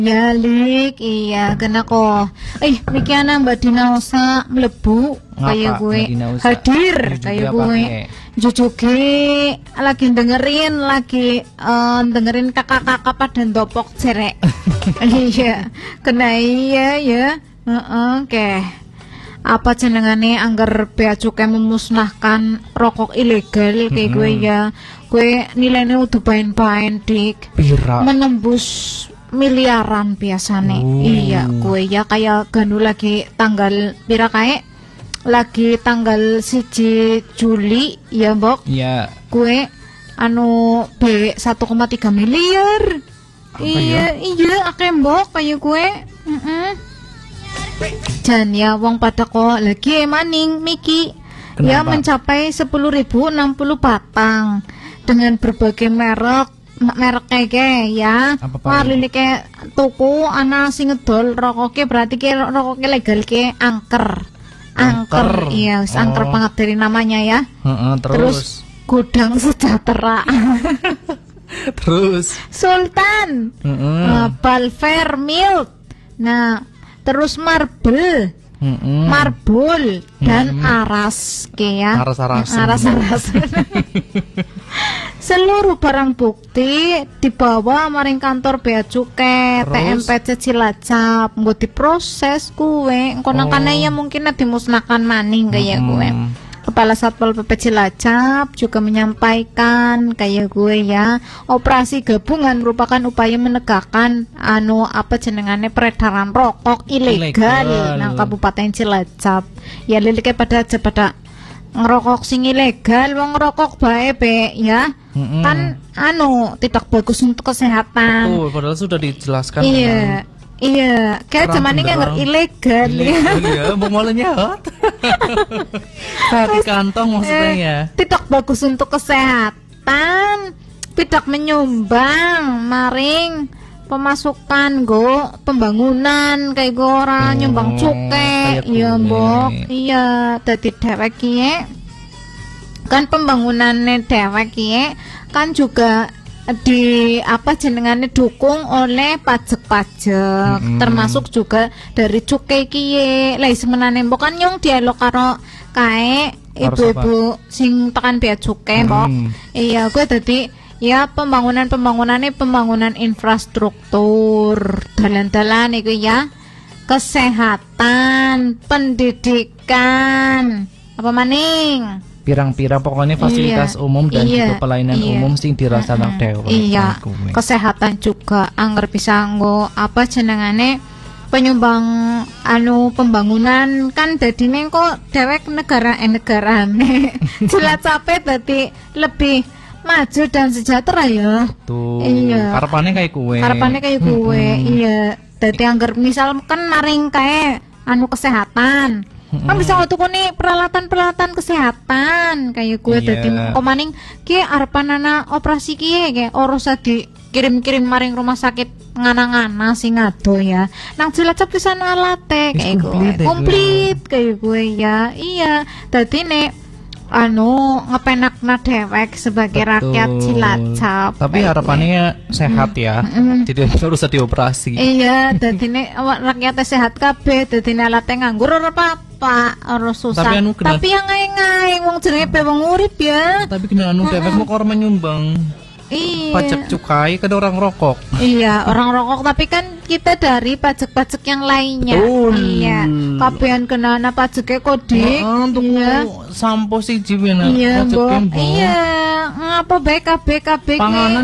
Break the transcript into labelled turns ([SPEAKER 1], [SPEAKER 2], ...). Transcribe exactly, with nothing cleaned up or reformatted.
[SPEAKER 1] Ya lik, iya kena kok. Eh, Miki ana Mbak Dinaosa mlebu kayak gue hadir kayak gue. Jujuge lagi dengerin lagi uh, dengerin kakak-kakak pada ndopok cerek. Iya, kena iya ya. Heeh, oke. Apa jenengane anggar bea cukai memusnahkan rokok ilegal kayak mm-hmm. gue ya. Gue nilainya udah bain-bain dik.
[SPEAKER 2] Pira.
[SPEAKER 1] Menembus miliaran biasanya.
[SPEAKER 2] Oh.
[SPEAKER 1] Iya, gue ya kayak ganu lagi tanggal pira kayak lagi tanggal siji Juli ya mbok.
[SPEAKER 2] Iya.
[SPEAKER 1] Gue anu B satu koma tiga miliar.
[SPEAKER 2] Apa
[SPEAKER 1] iya,
[SPEAKER 2] ya?
[SPEAKER 1] iya akeh mbok kayak gue. Heeh. Dan ya wong pada kok lagi maning Miki. Kenapa? Ya mencapai sepuluh ribu enam puluh batang dengan berbagai merek merek kayak ya. Wah lili kayak tuku ana sing ngedol rokoknya berarti kayak rokoknya legal kayak angker. Angker, angker. Iya, oh. Angker banget dari namanya ya.
[SPEAKER 2] Uh-uh, terus.
[SPEAKER 1] terus gudang sejahtera.
[SPEAKER 2] Terus
[SPEAKER 1] Sultan,
[SPEAKER 2] uh-uh.
[SPEAKER 1] uh, Balver Milk. Nah, terus Marble.
[SPEAKER 2] Mm-mm.
[SPEAKER 1] Marbul dan mm-mm. aras ya.
[SPEAKER 2] Aras-aras.
[SPEAKER 1] Aras-aras. Seluruh barang bukti dibawa maring kantor bea cukai T M P C Cilacap nggo diproses kuwe. Engko nang kana ya mungkin dimusnahkan maning kayak gue. Kepala Satpol P P Cilacap juga menyampaikan kayak gue ya, operasi gabungan merupakan upaya menegakkan anu apa jenengane peredaran rokok ilegal, ilegal. Nang Kabupaten Cilacap. Ya lilike pada aja pada ngerokok sing ilegal, wong ngerokok bae be ya. Mm-hmm. Kan anu tidak bagus untuk kesehatan.
[SPEAKER 2] Oh, padahal sudah dijelaskan.
[SPEAKER 1] Iya. Iya, kayak zaman ini nggak ilegal,
[SPEAKER 2] ilegal ya, mau malahnya di kantong maksudnya ya.
[SPEAKER 1] Tidak bagus untuk kesehatan, tidak menyumbang maring pemasukan go pembangunan kayak go ora oh, nyumbang cukai, iya mbok, iya, tadi dewek kie, kan pembangunannya dewek kie, kan juga di apa jenengannya dukung oleh pajak-pajak mm-hmm. termasuk juga dari cukai kiye lah semenane mbok kan nyong dialog karo kae ibu-ibu sing tekan bea cukai mbok mm-hmm. iya gue tadi ya pembangunan-pembangunannya pembangunan infrastruktur dalan-dalan itu ya kesehatan pendidikan apa maning
[SPEAKER 2] pirang-pirang pokoknya fasilitas iya, umum dan iya, juga pelayanan iya, umum sing dirasa uh, uh, dewe.
[SPEAKER 1] Iya, kesehatan juga anggar bisa nggo apa jenengane penyumbang anu pembangunan kan dadine kok dewek negara eh negarane. Cilacap dadi lebih maju dan sejahtera ya.
[SPEAKER 2] Tuh.
[SPEAKER 1] Iya.
[SPEAKER 2] Harapannya kayak kue.
[SPEAKER 1] Harapannya kayak kue. Hmm. Iya. Dadi anggar misal kan maring kayak anu kesehatan. Kan bisa waktu nih peralatan-peralatan kesehatan kayak gue tadi yeah. Komaning ki arepanana operasi ki kayak orosa dikirim-kirim maring rumah sakit ngana-ngana sing ngado ya. Nang Cilacap pisan alate kayak gue. Komplit kayak gue ya. Iya, dadi nek anu ngepenakna dewek sebagai betul. Rakyat Cilacap.
[SPEAKER 2] Tapi harapannya gue. Sehat ya. Mm-hmm. Jadi harus usah dioperasi.
[SPEAKER 1] Iya, dadi nek rakyat sehat kabeh, dadi nek alate nganggur ora apa-apa, ora susah. Tapi, anu kena... Tapi yang ngai-ngai wong jenenge pe wong urip ya.
[SPEAKER 2] Tapi kena anu dewek mau orang menyumbang.
[SPEAKER 1] Iya.
[SPEAKER 2] Pajak cukai ke orang rokok.
[SPEAKER 1] Iya, orang rokok tapi kan kita dari pajak-pajak yang lainnya.
[SPEAKER 2] Betul.
[SPEAKER 1] Iya. Kabehan kena ana pajaknya kode.
[SPEAKER 2] Heeh, untuk iya. Sampo siji bener.
[SPEAKER 1] Iya, Mbok. Iya, ngapa bae kabeh kabeh